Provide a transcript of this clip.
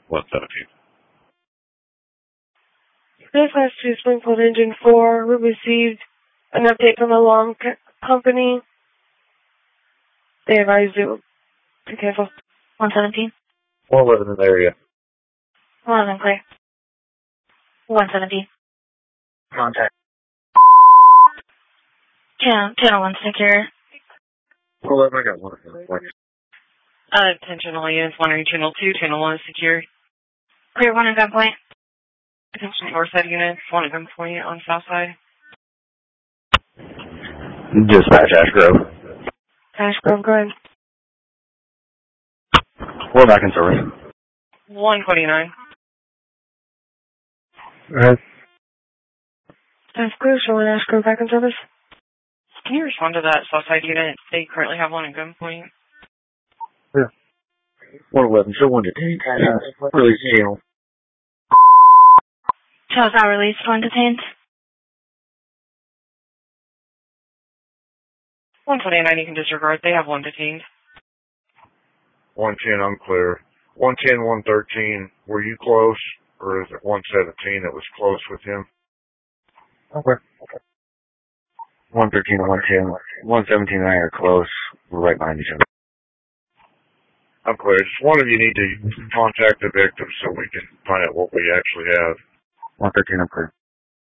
117. This Class 2 Springfield Engine 4, we received an update from the alarm company. They advised you to cancel. 117. 111 in the area. 111 clear. 117. Contact. Channel 1 secure. 111, I got one. Attention all units, monitoring channel 2, channel 1 is secure. Clear 1 in gunpoint. Attention north side units, 1 at gunpoint on south side. Dispatch, Ash Grove. Ash Grove, go ahead. We're back in service. 129. Staff crew, showing Ash Grove back in service. Can you respond to that south side unit? They currently have one at gunpoint. Yeah. 111, show 1 detained. Release channel. Channel's not released. 1 detained. 129, you can disregard. They have 1 detained. 110, I'm clear. 110, 113, were you close? Or is it 117 that was close with him? Okay. 113 and 110. 117 and I are close. We're right behind each other. I'm clear. Just one of you need to contact the victim so we can find out what we actually have. 113, I'm clear.